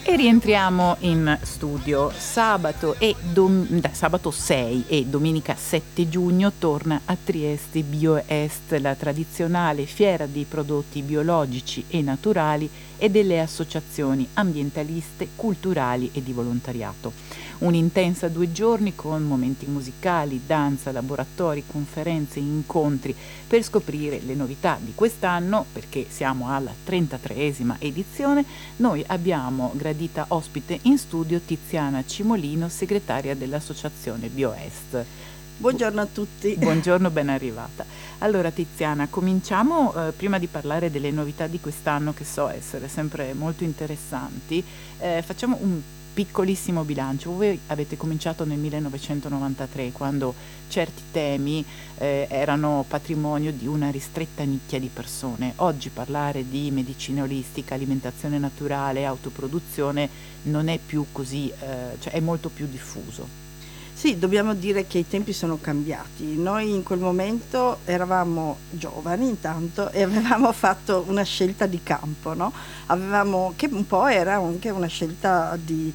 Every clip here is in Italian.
E rientriamo in studio. Sabato 6 e domenica 7 giugno torna a Trieste BioEst, la tradizionale fiera dei prodotti biologici e naturali e delle associazioni ambientaliste, culturali e di volontariato. Un'intensa 2 giorni con momenti musicali, danza, laboratori, conferenze, incontri per scoprire le novità di quest'anno, perché siamo alla 33esima edizione. Noi abbiamo gradita ospite in studio Tiziana Cimolino, segretaria dell'associazione BioEst. Buongiorno a tutti. Buongiorno, ben arrivata. Allora Tiziana, cominciamo prima di parlare delle novità di quest'anno, che so essere sempre molto interessanti. Facciamo un piccolissimo bilancio. Voi avete cominciato nel 1993, quando certi temi erano patrimonio di una ristretta nicchia di persone. Oggi parlare di medicina olistica, alimentazione naturale, autoproduzione non è più così, cioè è molto più diffuso. Sì, dobbiamo dire che i tempi sono cambiati. Noi in quel momento eravamo giovani intanto e avevamo fatto una scelta di campo, no? Che un po' era anche una scelta di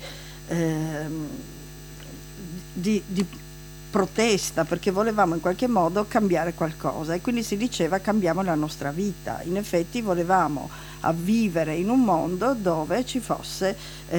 protesta, perché volevamo in qualche modo cambiare qualcosa e quindi si diceva cambiamo la nostra vita. In effetti volevamo vivere in un mondo dove ci fossero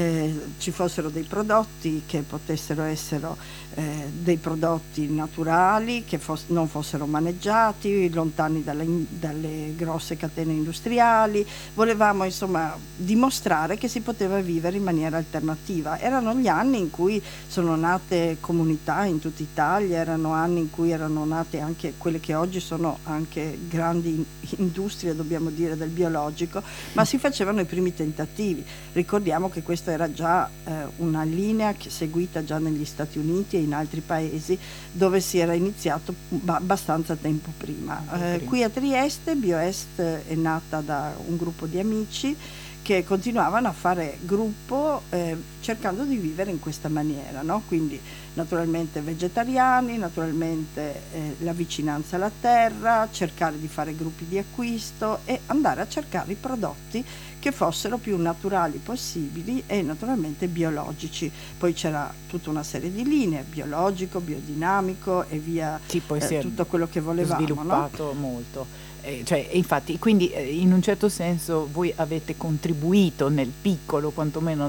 dei prodotti che potessero essere dei prodotti naturali, che non fossero maneggiati, lontani dalle grosse catene industriali. Volevamo insomma dimostrare che si poteva vivere in maniera alternativa. Erano gli anni in cui sono nate comunità in tutta Italia, erano anni in cui erano nate anche quelle che oggi sono anche grandi industrie, dobbiamo dire, del biologico, ma si facevano i primi tentativi. Ricordiamo che questa era già una linea seguita già negli Stati Uniti e in altri paesi, dove si era iniziato abbastanza tempo prima. Qui a Trieste BioEst è nata da un gruppo di amici che continuavano a fare gruppo cercando di vivere in questa maniera, no? Quindi naturalmente vegetariani, naturalmente la vicinanza alla terra, cercare di fare gruppi di acquisto e andare a cercare i prodotti che fossero più naturali possibili e naturalmente biologici. Poi c'era tutta una serie di linee, biologico, biodinamico e via, Sì, poi si è tutto quello che volevamo, sviluppato, no? molto. Infatti, quindi in un certo senso voi avete contribuito nel piccolo, quantomeno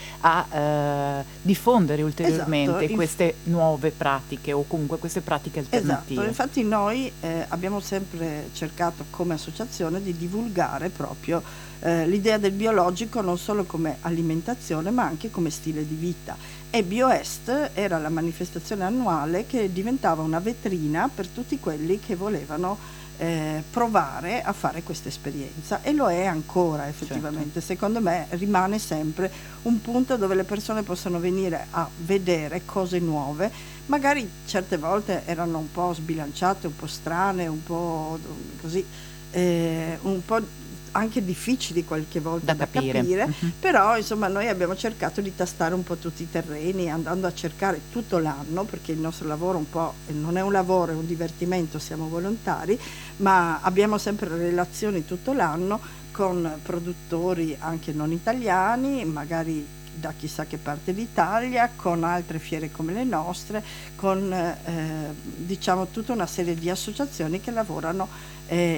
a diffondere ulteriormente queste nuove pratiche o comunque queste pratiche alternative. Esatto, infatti noi abbiamo sempre cercato come associazione di divulgare proprio l'idea del biologico non solo come alimentazione ma anche come stile di vita. E BioEst era la manifestazione annuale che diventava una vetrina per tutti quelli che volevano provare a fare questa esperienza, e lo è ancora effettivamente. Certo. Secondo me rimane sempre un punto dove le persone possono venire a vedere cose nuove, magari certe volte erano un po' sbilanciate, un po' strane, un po' così, un po' anche difficili qualche volta da capire. Uh-huh. Però insomma noi abbiamo cercato di tastare un po' tutti i terreni, andando a cercare tutto l'anno, perché il nostro lavoro un po' non è un lavoro, è un divertimento, siamo volontari, ma abbiamo sempre relazioni tutto l'anno con produttori anche non italiani, magari da chissà che parte d'Italia, con altre fiere come le nostre, con diciamo tutta una serie di associazioni che lavorano